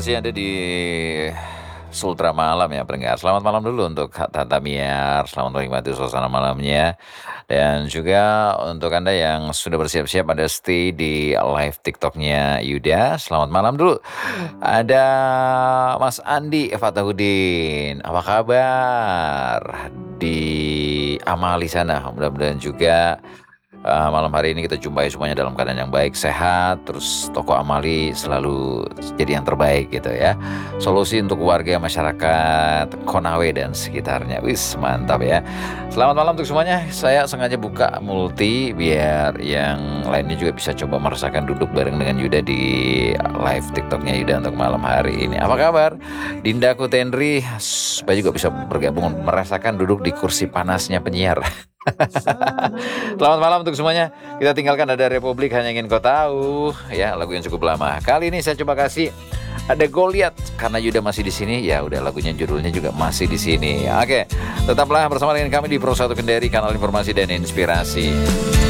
masih ada di Sultra Malam ya pendengar. Selamat malam dulu untuk Tata Miar, selamat menikmati suasana malamnya. Dan juga untuk Anda yang sudah bersiap-siap ada stay di live TikToknya Yuda, selamat malam dulu. Ada Mas Andi Fatahudin, apa kabar di Amali sana? Mudah-mudahan juga malam hari ini kita jumpai semuanya dalam keadaan yang baik, sehat, terus toko Amali selalu jadi yang terbaik gitu ya. Solusi untuk warga masyarakat Konawe dan sekitarnya. Wis, mantap ya. Selamat malam untuk semuanya. Saya sengaja buka multi biar yang lainnya juga bisa coba merasakan duduk bareng dengan Yuda di live TikToknya Yuda untuk malam hari ini. Apa kabar? Dinda Kutendri, supaya juga bisa bergabung merasakan duduk di kursi panasnya penyiar. Selamat malam untuk semuanya. Kita tinggalkan ada Republik Hanya Ingin Kau Tahu ya, lagu yang cukup lama. Kali ini saya coba kasih ada Goliat karena Yuda masih di sini. Ya udah, lagunya judulnya juga masih di sini. Oke, tetaplah bersama dengan kami di Pro 1 Kendari, kanal informasi dan inspirasi.